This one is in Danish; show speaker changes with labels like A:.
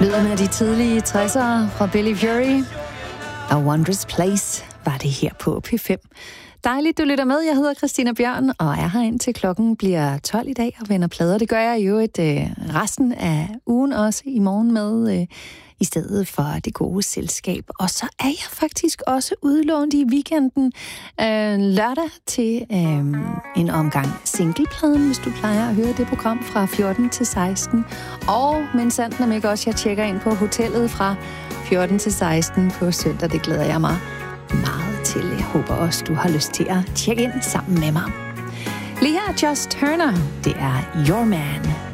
A: Lyden af de tidlige 60'ere fra Billy Fury. A Wondrous Place var det her på P5. Dejligt, du lytter med. Jeg hedder Christina Bjørn, og er her indtil klokken bliver 12 i dag og vender plader. Det gør jeg jo resten af ugen også i morgen med i stedet for det gode selskab. Og så er jeg faktisk også udlånt i weekenden lørdag til en omgang singlepladen, hvis du plejer at høre det program fra 14 til 16. Og men sandt om ikke også, jeg tjekker ind på hotellet fra 14 til 16 på søndag. Det glæder jeg mig meget til. Jeg håber også, du har lyst til at tjekke ind sammen med mig. Lige her, Just Turner. Det er Your Man.